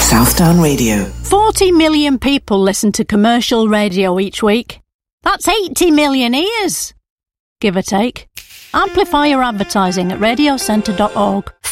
Southdown Radio. 40 million people listen to commercial radio each week. That's 80 million ears, give or take. Amplify your advertising at radiocentre.org.